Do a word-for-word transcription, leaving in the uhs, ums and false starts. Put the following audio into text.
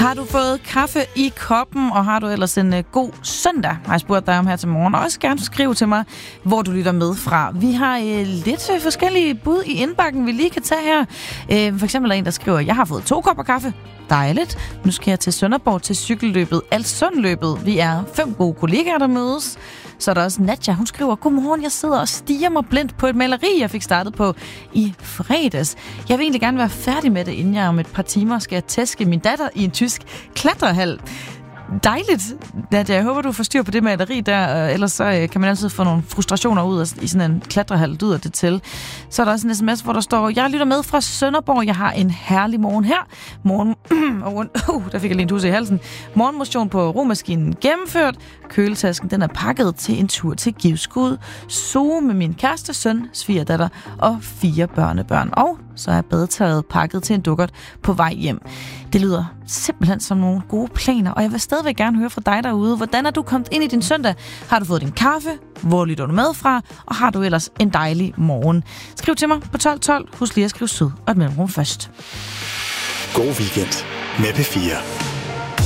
Har du fået kaffe i koppen, og har du ellers en uh, god søndag, har jeg spurgt dig om her til morgen. Og også gerne skrive til mig, hvor du lytter med fra. Vi har uh, lidt uh, forskellige bud i indbakken, vi lige kan tage her. Uh, for eksempel er en, der skriver, jeg har fået to kopper kaffe. Dejligt. Nu skal jeg til Sønderborg til cykelløbet Alssundløbet. Vi er fem gode kollegaer, der mødes. Så er der også Nadja, hun skriver, godmorgen, jeg sidder og stiger mig blindt på et maleri, jeg fik startet på i fredags. Jeg vil egentlig gerne være færdig med det, inden jeg om et par timer skal tæske min datter i en tysk klatrehal. Dejligt, Nadja. Jeg håber, du får styr på det maleri der, ellers så kan man altid få nogle frustrationer ud af, i sådan en klatrehal, lyder det til. Så er der også en sms, hvor der står, jeg lytter med fra Sønderborg, jeg har en herlig morgen her. Morgen, uh, der fik jeg lige en tusse i halsen. Morgenmotion på romaskinen gennemført. Køletasken, den er pakket til en tur til Givskud. Zoo med min kæreste, søn, svigerdatter og fire børnebørn. Og så er badetøjet pakket til en dukkert på vej hjem. Det lyder simpelthen som nogle gode planer, og jeg vil stadigvæk gerne høre fra dig derude. Hvordan er du kommet ind i din søndag? Har du fået din kaffe? Hvor lytter du med fra? Og har du ellers en dejlig morgen? Skriv til mig på tolv tolv. Husk lige at skrive sød og et mellemrum først. God weekend med P fire.